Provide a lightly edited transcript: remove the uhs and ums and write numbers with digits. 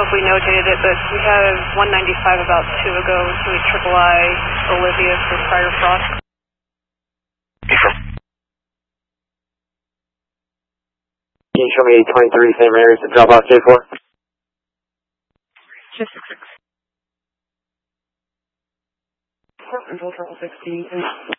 if we notated it, but we have 195 about 2 ago, so we triple I Olivia for prior frost. Can you show me 23 St. Mary's to drop off J4? Just 6. Control 16.